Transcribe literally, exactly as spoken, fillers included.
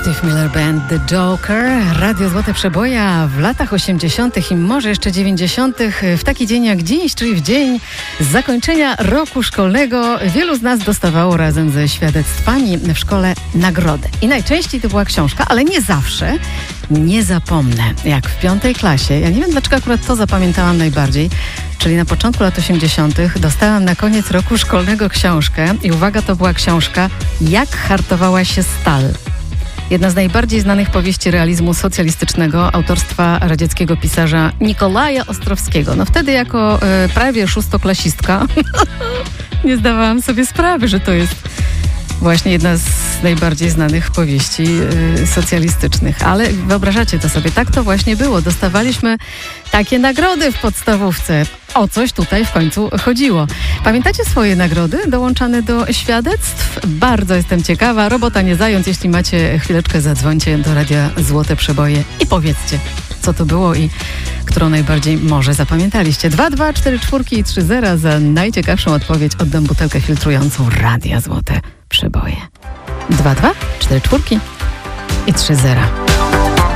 Steve Miller Band, The Joker, Radio Złote Przeboje w latach osiemdziesiątych i może jeszcze dziewięćdziesiątych w taki dzień jak dziś, czyli w dzień zakończenia roku szkolnego, wielu z nas dostawało razem ze świadectwami w szkole nagrodę. I najczęściej to była książka, ale nie zawsze. Nie zapomnę, jak w piątej klasie, ja nie wiem dlaczego akurat to zapamiętałam najbardziej, czyli na początku lat osiemdziesiątych dostałam na koniec roku szkolnego książkę i uwaga, to była książka Jak hartowała się stal. Jedna z najbardziej znanych powieści realizmu socjalistycznego autorstwa radzieckiego pisarza Nikolaja Ostrowskiego. No wtedy jako y, prawie szóstoklasistka nie zdawałam sobie sprawy, że to jest właśnie jedna z najbardziej znanych powieści y, socjalistycznych. Ale wyobrażacie to sobie, tak to właśnie było. Dostawaliśmy takie nagrody w podstawówce. O coś tutaj w końcu chodziło. Pamiętacie swoje nagrody dołączane do świadectw? Bardzo jestem ciekawa. Robota nie zając. Jeśli macie chwileczkę, zadzwońcie do Radia Złote Przeboje i powiedzcie, co to było i którą najbardziej może zapamiętaliście. dwa dwa cztery cztery i trzy zero za najciekawszą odpowiedź oddam butelkę filtrującą Radia Złote Przeboje. dwa dwa cztery cztery i trzy zero.